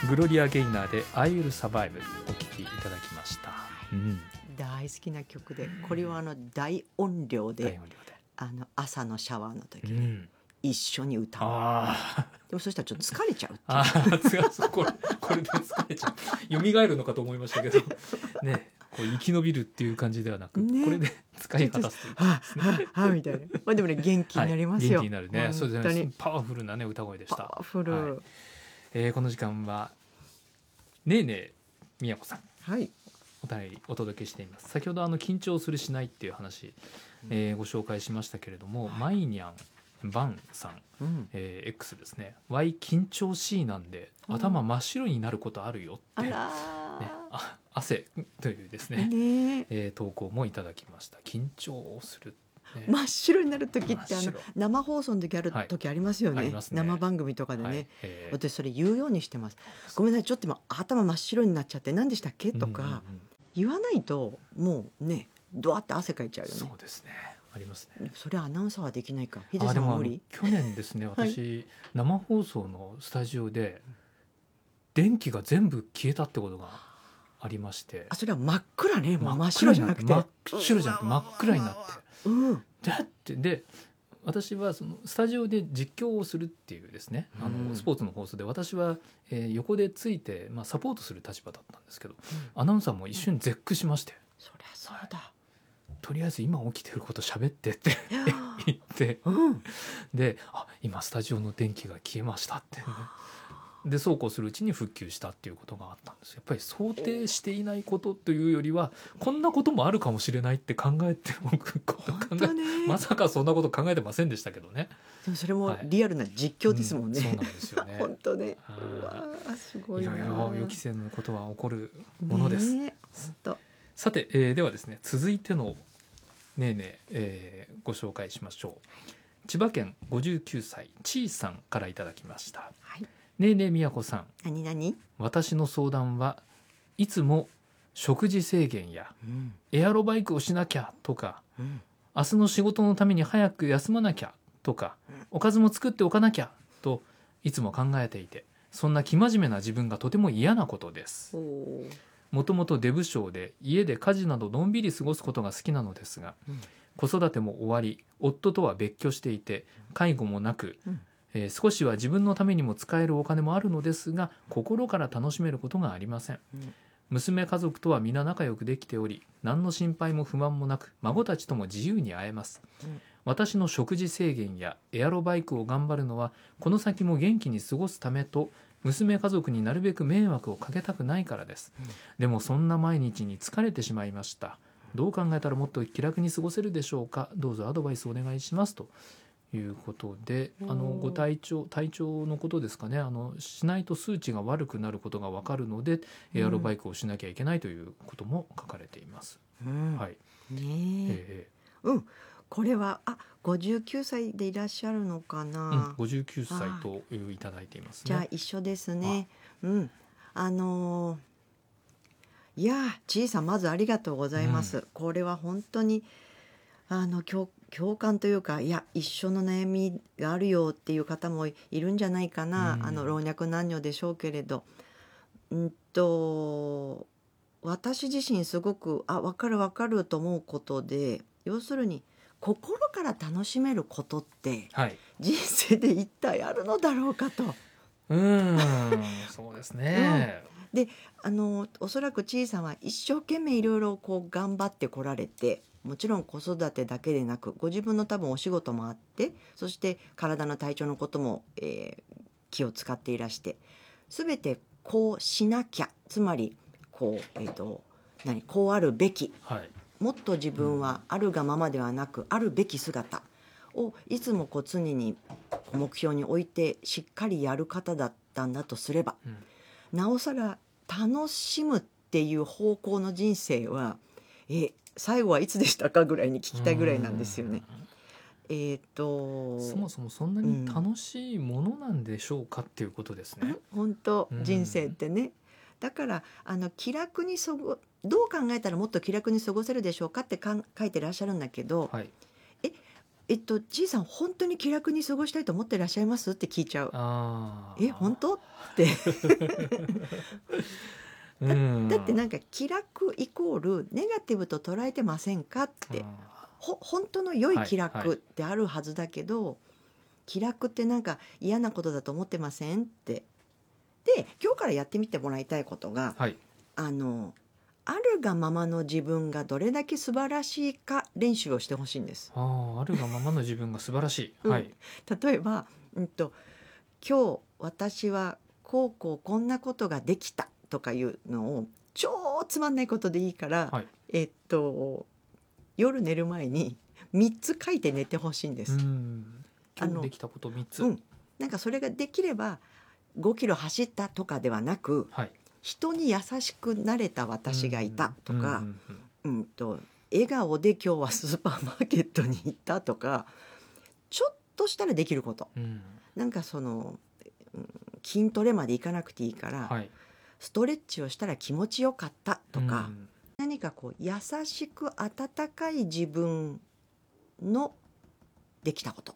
グロリア・ゲイナーで I Will Survive お聴きいただきました、 大好きな曲で、これは大音量で大音量で、 朝のシャワーの時に一緒に歌う、 あでもそしたらちょっと疲れちゃうっていうあーこれで疲れちゃう蘇るのかと思いましたけどね、こう生き延びるっていう感じではなく、 ね、 これで使い果たすというはあみたいな、まあ、でもね元気になりますよ、 元気になるね。そうですね、パワフルなね歌声でした。 パワフル、 この時間はねえねえみやこさん、お便りお届けしています。先ほど緊張するしないっていう話、ご紹介しましたけれども、マイニャンバンさん、X ですね、 Y 緊張しいなんで頭真っ白になることあるよって、汗というですね、投稿もいただきました。緊張する、 真っ白になる時って生放送の時ある時ありますよね、生番組とかでね、私それ言うようにしてます。ごめんなさい、ちょっと今頭真っ白になっちゃって何でしたっけとか言わないと、もうねドワって汗かいちゃうよね。 そうですね、ありますね。 それアナウンサーはできないか。ヒデさんは無理？ 去年ですね、私、生放送のスタジオで電気が全部消えたってことがありまして。 それは真っ暗ね、もう真っ白じゃなくて、 真っ白じゃなくて真っ暗になって、で私はそのスタジオで実況をするっていうですね、スポーツの放送で私は、横でついて、サポートする立場だったんですけど、アナウンサーも一瞬絶句しまして、 そりゃそうだ、 とりあえず今起きてること喋ってって言って、で今スタジオの電気が消えましたって、でそうこうするうちに復旧したっていうことがあったんです。やっぱり想定していないことというよりは、こんなこともあるかもしれないって考えておくことまさかそんなこと考えてませんでしたけどね。 でもそれもリアルな実況ですもんね、 そうなんですよね本当ね、すごいな、 いろいろ予期せぬことは起こるものです、さて、ではですね、続いてのねえねえ、ご紹介しましょう。千葉県59歳ちいさんからいただきました。ねえねえみやこさん、私の相談はいつも食事制限や、エアロバイクをしなきゃとか、明日の仕事のために早く休まなきゃとか、おかずも作っておかなきゃといつも考えていて、そんな生真面目な自分がとても嫌なことです。もともとデブ症で家で家事などのんびり過ごすことが好きなのですが、子育ても終わり夫とは別居していて介護もなく、少しは自分のためにも使えるお金もあるのですが、心から楽しめることがありません。娘家族とは皆仲良くできており、何の心配も不満もなく、孫たちとも自由に会えます。私の食事制限やエアロバイクを頑張るのは、この先も元気に過ごすためと、娘家族になるべく迷惑をかけたくないからです。でもそんな毎日に疲れてしまいました。どう考えたらもっと気楽に過ごせるでしょうか。どうぞアドバイスお願いしますということで、ご体調のことですかね。しないと数値が悪くなることが分かるので、エアロバイクをしなきゃいけないということも書かれています。 これは59歳でいらっしゃるのかな。 59歳といただいていますね。 じゃあ一緒ですね。いやちいさん、まずありがとうございます。これは本当に共感というか、いや一緒の悩みがあるよっていう方もいるんじゃないかな。老若男女でしょうけれど、私自身すごく分かると思うことで、要するに心から楽しめることって、人生で一体あるのだろうかと。 そうですね。 でおそらくちいさんは一生懸命いろいろ頑張ってこられて、もちろん子育てだけでなくご自分の多分お仕事もあって、そして体の体調のことも、気を使っていらして、全てこうしなきゃ、つまりこうあるべき、もっと自分はあるがままではなく、あるべき姿をいつも常に目標に置いてしっかりやる方だったんだとすれば、なおさら楽しむっていう方向の人生は、最後はいつでしたかぐらいに聞きたいぐらいなんですよね。 そもそもそんなに楽しいものなんでしょうかっていうことですね。 本当、人生ってね。だから気楽にどう考えたらもっと気楽に過ごせるでしょうかって書いてらっしゃるんだけど、 G さん本当に気楽に過ごしたいと思ってらっしゃいますって聞いちゃう。本当ってだってなんか気楽イコールネガティブと捉えてませんかって、本当の良い気楽ってあるはずだけど、気楽ってなんか嫌なことだと思ってませんって。で今日からやってみてもらいたいことが、あるがままの自分がどれだけ素晴らしいか練習をしてほしいんです。 あるがままの自分が素晴らしい、 例えば、今日私はこんなことができたとかいうのを超つまんないことでいいから、夜寝る前に3つ書いて寝てほしいんです。 今日できたこと3つ、 なんかそれができれば5キロ走ったとかではなく、人に優しくなれた私がいたとか、笑顔で今日はスーパーマーケットに行ったとか、ちょっとしたらできること、なんかその、筋トレまでいかなくていいから、ストレッチをしたら気持ちよかったとか、何かこう優しく温かい自分のできたこと、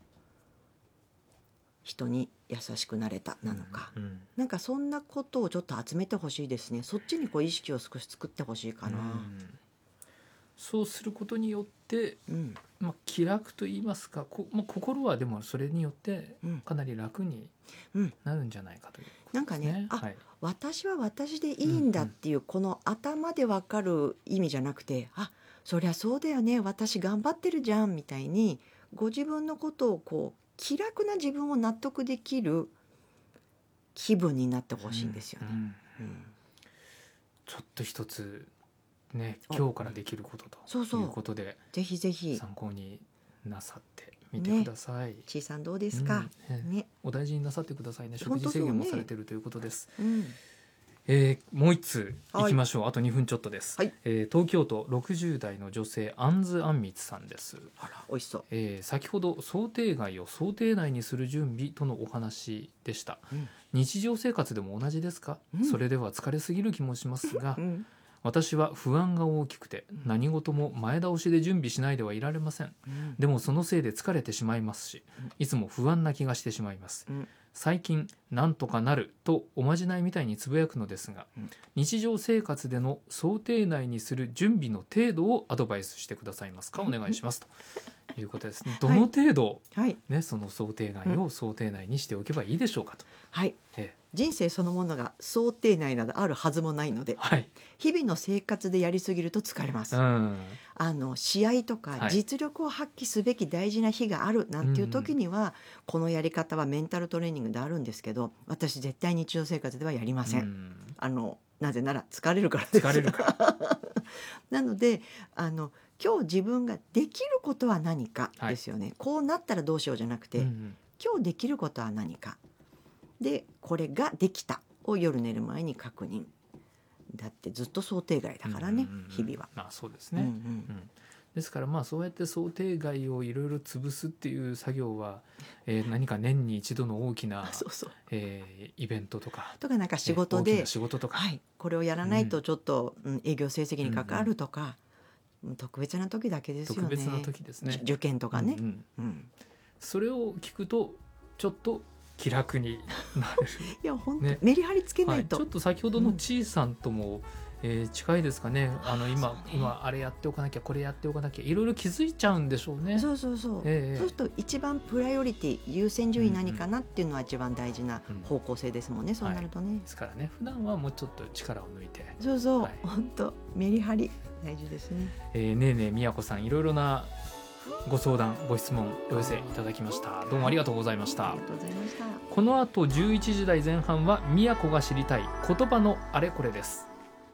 人に優しくなれたなのか、なんかそんなことをちょっと集めてほしいですね。そっちにこう意識を少し作ってほしいかな。 そうすることによって、気楽と言いますか、心はでもそれによってかなり楽になるんじゃないかということですね。 なんかね、私は私でいいんだっていう、この頭でわかる意味じゃなくて、そりゃそうだよね、私頑張ってるじゃんみたいに、ご自分のことをこう気楽な自分を納得できる気分になってほしいんですよね。 ちょっと一つね、今日からできることということで、 ぜひぜひ参考になさってみてください。 ちいさんどうですか、 お大事になさってくださいね。食事制限もされているということです。もう一通いきましょう。あと2分ちょっとです。東京都60代の女性あんずあんみつさんです。 おいしそう。 先ほど想定外を想定内にする準備とのお話でした。日常生活でも同じですか？それでは疲れすぎる気もしますが、私は不安が大きくて何事も前倒しで準備しないではいられません。でもそのせいで疲れてしまいますし、いつも不安な気がしてしまいます。最近なんとかなるとおまじないみたいにつぶやくのですが、日常生活での想定内にする準備の程度をアドバイスしてくださいますか？お願いしますということですね。どの程度、その想定外を想定内にしておけばいいでしょうかと。 人生そのものが想定内などあるはずもないので、日々の生活でやりすぎると疲れます。試合とか実力を発揮すべき大事な日があるなんていう時には、このやり方はメンタルトレーニングであるんですけど、私絶対日常生活ではやりません。なぜなら疲れるからです。なので今日自分ができることは何かですよね。こうなったらどうしようじゃなくて、今日できることは何かで、これができたを夜寝る前に確認。だってずっと想定外だからね、日々は。 そうですね。ですからそうやって想定外をいろいろ潰すっていう作業は、何か年に一度の大きなイベントとかなんか仕事で、これをやらないとちょっと、営業成績に関わるとか、特別な時だけですよね。 特別な時ですね。 受験とかね。 それを聞くとちょっと気楽になれる。 いや本当、メリハリつけないと。 ちょっと先ほどのちいさんとも、近いですかね。今あれやっておかなきゃ、これやっておかなきゃ、いろいろ気づいちゃうんでしょうね。そうすると一番プライオリティ、優先順位何かなっていうのは一番大事な方向性ですもんね。そうなるとね。 ですからね、普段はもうちょっと力を抜いて。 本当メリハリ大事ですね。 ねえねえみやこさん、いろいろなご相談ご質問お寄せいただきました。どうもありがとうございました。この後11時台前半はみやこが知りたい言葉のあれこれです。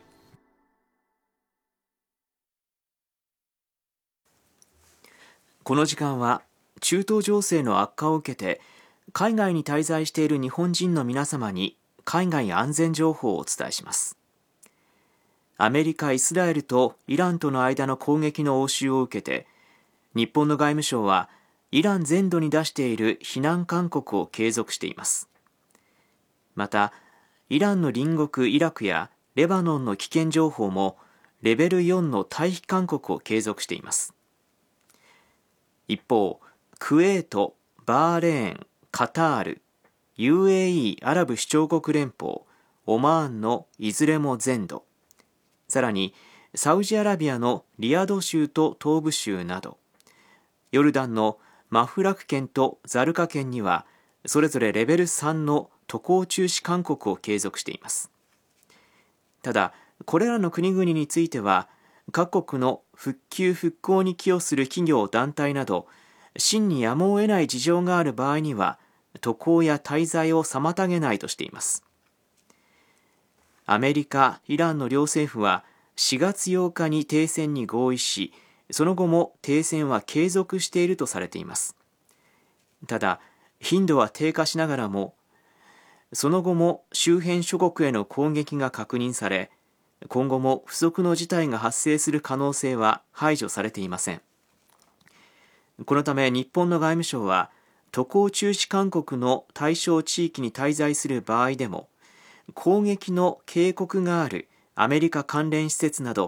この時間は中東情勢の悪化を受けて海外に滞在している日本人の皆様に海外安全情報をお伝えします。アメリカ、イスラエルとイランとの間の攻撃の応酬を受けて、日本の外務省はイラン全土に出している避難勧告を継続しています。また、イランの隣国イラクやレバノンの危険情報もレベル4の退避勧告を継続しています。 一方、クウェート、バーレーン、カタール、UAE アラブ首長国連邦、オマーンのいずれも全土、さらにサウジアラビアのリヤド州と東部州など、ヨルダンのマフラク県とザルカ県にはそれぞれレベル3の渡航中止勧告を継続しています。ただ、これらの国々については各国の復旧復興に寄与する企業団体など真にやむを得ない事情がある場合には渡航や滞在を妨げないとしています。アメリカ、イランの両政府は4月8日に停戦に合意し、その後も停戦は継続しているとされています。ただ、頻度は低下しながらも、その後も周辺諸国への攻撃が確認され、今後も不測の事態が発生する可能性は排除されていません。このため日本の外務省は、渡航中止勧告の対象地域に滞在する場合でも、攻撃の警告があるアメリカ関連施設など